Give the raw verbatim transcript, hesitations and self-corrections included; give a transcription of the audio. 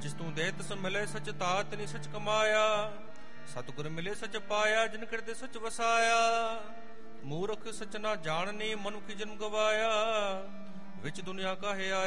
ਜਿਸ ਤੂੰ ਦੇ ਤਿਸ ਮਿਲੇ ਸਚ ਤਾਤ ਨੀ ਸਚ ਕਮਾਇਆ। ਸਤਿਗੁਰ ਮਿਲੇ ਸਚ ਪਾਇਆ ਜਿਨ ਕਿਰਦੇ ਸਚ ਵਸਾਇਆ। ਮੂਰਖ ਸਚ ਨਾ ਜਾਣਨੀ ਮਨੁੱਖ ਜਨਮ ਗਵਾਇਆ। ਵਿੱਚ ਦੁਨੀਆ ਕਾਹੇ ਆਇਆ